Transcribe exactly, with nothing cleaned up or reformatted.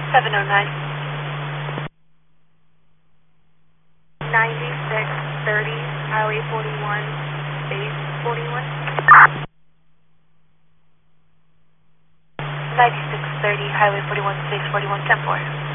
seven oh nine. ninety-six thirty, Highway forty-one, base forty-one. ninety-six thirty, Highway forty-one, space forty-one, ten four.